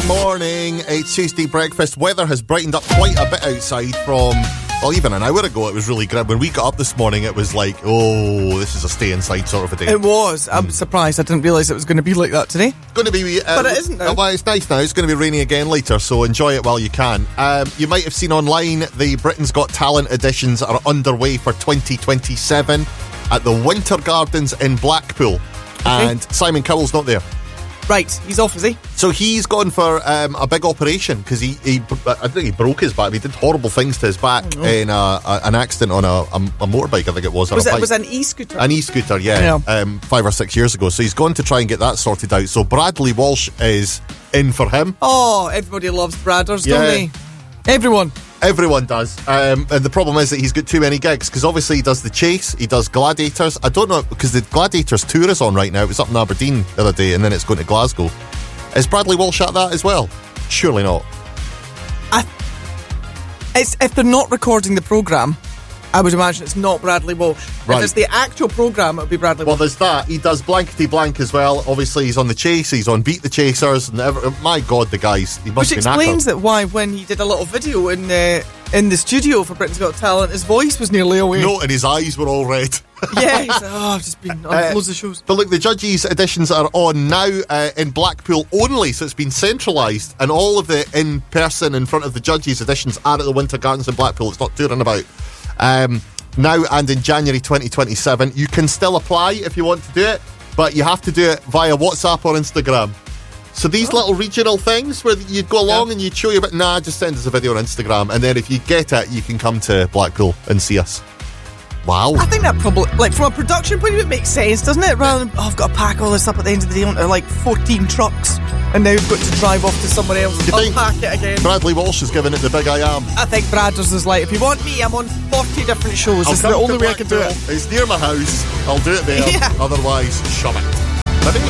Morning, it's Tuesday breakfast. Weather has brightened up quite a bit outside from, well, even an hour ago it was really grim. When we got up this morning it was like, oh, this is a stay inside sort of a day. It was. I'm surprised. I didn't realise it was going to be like that today. Going to be, but it isn't now. Well, it's nice now. It's going to be raining again later, so enjoy it while you can. You might have seen online the Britain's Got Talent editions are underway for 2027 at the Winter Gardens in Blackpool. Okay. And Simon Cowell's not there. Right, he's off, is he? So he's gone for a big operation because I think he broke his back. He did horrible things to his back in an accident on a motorbike, I think it was. Was it an e-scooter? An e-scooter, yeah. 5 or 6 years ago. So he's gone to try and get that sorted out. So Bradley Walsh is in for him. Oh, everybody loves Bradders, don't they? Everyone does. And the problem is that he's got too many gigs because obviously he does The Chase, he does Gladiators. I don't know, because the Gladiators tour is on right now. It was up in Aberdeen the other day and then it's going to Glasgow. Is Bradley Walsh at that as well? Surely not. If they're not recording the programme, I would imagine it's not Bradley Walsh. Right. If it's the actual programme, it would be Bradley Walsh. Well, there's that. He does Blankety Blank as well. Obviously, he's on The Chase. He's on Beat the Chasers. And my God, the guys. He must be knackered. Which explains why when he did a little video in the studio for Britain's Got Talent, his voice was nearly away. No, and his eyes were all red. Yeah, he's like, I've just been on loads of shows. But look, the judges' editions are on now in Blackpool only, so it's been centralised, and all of the in-person in front of the judges' editions are at the Winter Gardens in Blackpool. It's not touring about. Now and in January 2027. You can still apply if you want to do it, but you have to do it via WhatsApp or Instagram. So these little regional things where you'd go along and you'd show you, but just send us a video on Instagram, and then if you get it, you can come to Blackpool and see us. Wow. I think that probably, like, from a production point of view, it makes sense, doesn't it? Rather than, I've got to pack all this up at the end of the day onto like 14 trucks, and now we've got to drive off to somewhere else and unpack it again. Bradley Walsh is giving it the big I am. I think Bradders is like, if you want me, I'm on 40 different shows. This is the only way I can do it. It's near my house. I'll do it there. Otherwise, shove it. Maybe.